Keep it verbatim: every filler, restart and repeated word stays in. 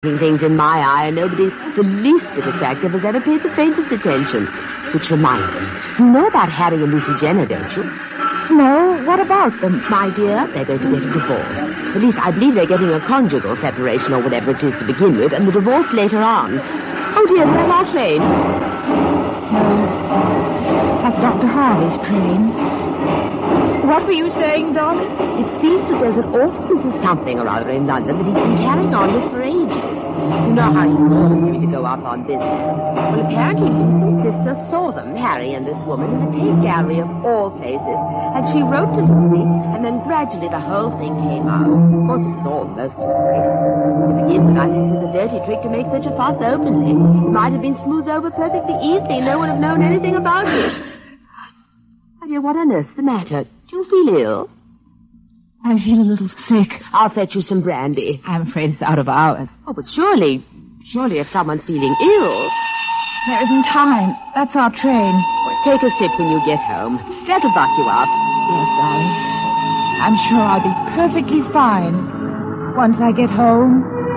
things in my eye, and nobody the least bit attractive has ever paid the faintest attention. Which reminds me, you know about Harry and Lucy Jenner, don't you? No, what about them? My dear, they're going to get a divorce. At least I believe they're getting a conjugal separation or whatever it is to begin with, and the divorce later on. Oh dear, there's our train. No, that's Doctor Harvey's train. What were you saying, darling? It seems that there's an orphanage or something or other in London that he's been carrying on with for ages. You know how he wants me to go up on business. Well, apparently Lucy's sister saw them, Harry and this woman, in the Tate Gallery of all places. And she wrote to Lucy, and then gradually the whole thing came out. Of course, it was all most disgraceful. To begin with, I think it was a dirty trick to make such a fuss openly. It might have been smoothed over perfectly easily. No one would have known anything about it. My dear, what on earth's the matter? Do you feel ill? I feel a little sick. I'll fetch you some brandy. I'm afraid it's out of hours. Oh, but surely, surely if someone's feeling ill... There isn't time. That's our train. Well, take a sip when you get home. That'll buck you up. Yes, darling. I'm sure I'll be perfectly fine once I get home.